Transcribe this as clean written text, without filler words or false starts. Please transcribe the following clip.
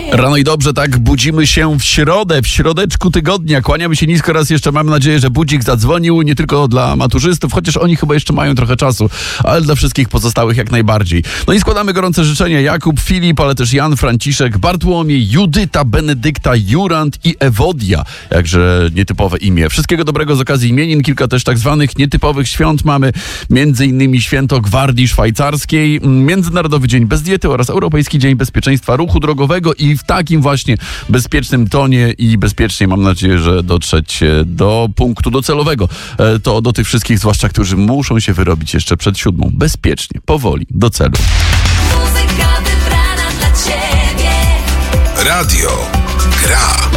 Rano i dobrze, tak, budzimy się w środę, w środeczku tygodnia. Kłaniamy się nisko raz jeszcze, mamy nadzieję, że budzik zadzwonił nie tylko dla maturzystów, chociaż oni chyba jeszcze mają trochę czasu, ale dla wszystkich pozostałych jak najbardziej. No i składamy gorące życzenia Jakub, Filip, ale też Jan, Franciszek, Bartłomiej, Judyta, Benedykta, Jurand i Ewodia. Jakże nietypowe imię. Wszystkiego dobrego z okazji imienin, kilka też tak zwanych nietypowych świąt mamy, między innymi Święto Gwardii Szwajcarskiej, Międzynarodowy Dzień Bez Diety oraz Europejski Dzień Bezpieczeństwa Ruchu Drogowego i w takim właśnie bezpiecznym tonie i bezpiecznie, mam nadzieję, że dotrzeć do punktu docelowego. To do tych wszystkich, zwłaszcza którzy muszą się wyrobić jeszcze przed 7. Bezpiecznie, powoli, do celu. Muzyka wybrana dla Ciebie. Radio gra.